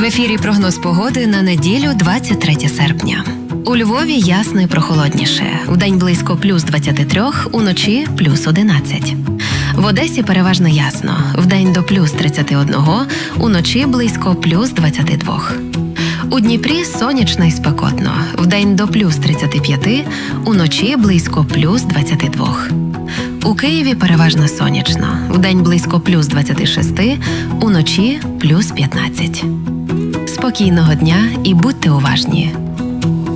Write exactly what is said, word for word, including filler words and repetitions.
В ефірі прогноз погоди на неділю, двадцять третє серпня. У Львові ясно і прохолодніше. Вдень близько плюс двадцять три, уночі плюс одинадцять. В Одесі переважно ясно. Вдень до плюс тридцять один, уночі близько плюс двадцять два. У Дніпрі сонячно і спекотно. Вдень до плюс тридцять п'ять, уночі близько плюс двадцять два. У Києві переважно сонячно. Вдень близько плюс двадцять шість, уночі плюс п'ятнадцять. Спокійного дня і будьте уважні.